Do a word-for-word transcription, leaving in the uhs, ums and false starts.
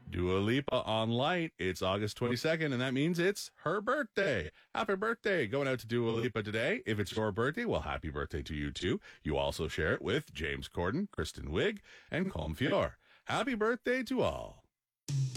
Dua Lipa on Light. It's August twenty-second, and that means it's her birthday. Happy birthday going out to Dua Lipa today. If it's your birthday, well, happy birthday to you too. You also share it with James Corden, Kristen Wiig, and Colm Feore. Happy birthday to all.